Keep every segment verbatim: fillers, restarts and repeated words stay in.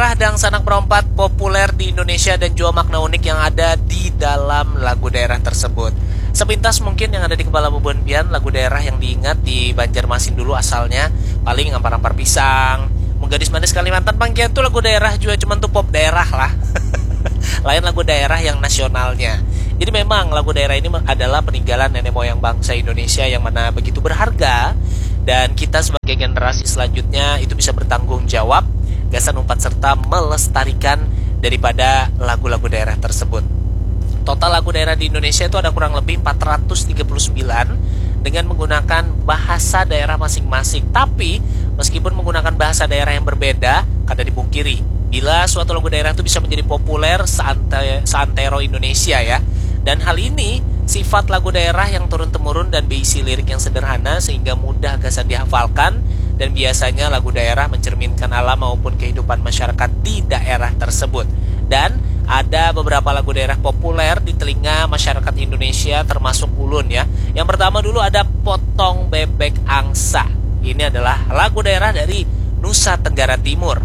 daerah dan sanak perompat populer di Indonesia dan juga makna unik yang ada di dalam lagu daerah tersebut. Sepintas mungkin yang ada di kepala Bubun Pian, lagu daerah yang diingat di Banjarmasin dulu asalnya paling ampar-ampar pisang, Menggadis Manis Kalimantan Pangkian tuh lagu daerah juga cuman tuh pop daerah lah. Lain lagu daerah yang nasionalnya. Jadi memang lagu daerah ini adalah peninggalan nenek moyang bangsa Indonesia yang mana begitu berharga, dan kita sebagai generasi selanjutnya itu bisa bertanggung jawab gasan umpat serta melestarikan daripada lagu-lagu daerah tersebut. Total lagu daerah di Indonesia itu ada kurang lebih empat ratus tiga puluh sembilan dengan menggunakan bahasa daerah masing-masing. Tapi meskipun menggunakan bahasa daerah yang berbeda, kada dipungkiri bila suatu lagu daerah itu bisa menjadi populer seante, seantero Indonesia ya. Dan hal ini sifat lagu daerah yang turun-temurun dan berisi lirik yang sederhana sehingga mudah gasan dihafalkan, dan biasanya lagu daerah mencerminkan alam maupun kehidupan masyarakat di daerah tersebut. Dan ada beberapa lagu daerah populer di telinga masyarakat Indonesia termasuk ulun ya. Yang pertama dulu ada Potong Bebek Angsa. Ini adalah lagu daerah dari Nusa Tenggara Timur.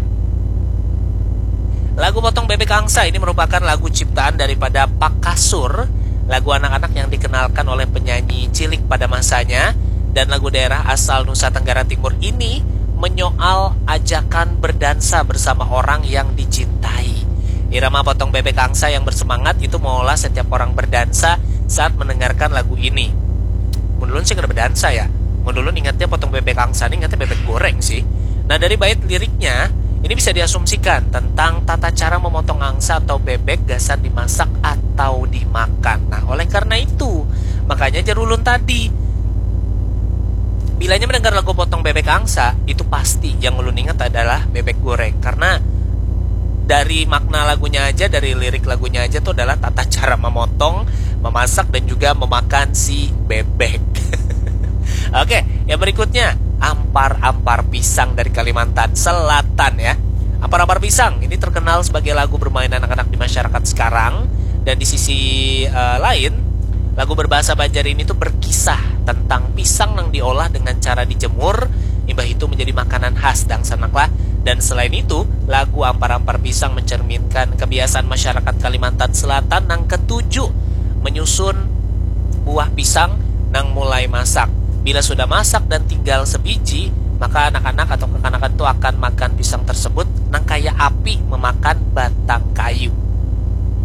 Lagu Potong Bebek Angsa ini merupakan lagu ciptaan daripada Pak Kasur, lagu anak-anak yang dikenalkan oleh penyanyi cilik pada masanya. Dan lagu daerah asal Nusa Tenggara Timur ini menyoal ajakan berdansa bersama orang yang dicintai. Irama Potong Bebek Angsa yang bersemangat itu maulah setiap orang berdansa saat mendengarkan lagu ini. Mundulun sih kada berdansa ya. Mundulun ingatnya Potong Bebek Angsa ini ingatnya bebek goreng sih. Nah dari bait liriknya ini bisa diasumsikan tentang tata cara memotong angsa atau bebek gasan dimasak atau dimakan. Nah oleh karena itu makanya jarulun tadi, bilanya mendengar lagu Potong Bebek Angsa, itu pasti yang ulun ingat adalah bebek goreng. Karena dari makna lagunya aja, dari lirik lagunya aja itu adalah tata cara memotong, memasak, dan juga memakan si bebek. Oke, yang berikutnya Ampar-Ampar Pisang dari Kalimantan Selatan ya. Ampar-Ampar Pisang ini terkenal sebagai lagu bermain anak-anak di masyarakat sekarang. Dan di sisi uh, lain, lagu berbahasa Banjar ini tuh berkisah tentang pisang yang diolah dengan cara dijemur, imbah itu menjadi makanan khas dangsanaklah. Dan selain itu, lagu Ampar-Ampar Pisang mencerminkan kebiasaan masyarakat Kalimantan Selatan yang ketujuh menyusun buah pisang nang mulai masak. Bila sudah masak dan tinggal sebiji, maka anak-anak atau kekanakan itu akan makan pisang tersebut nang kaya api memakan batang kayu.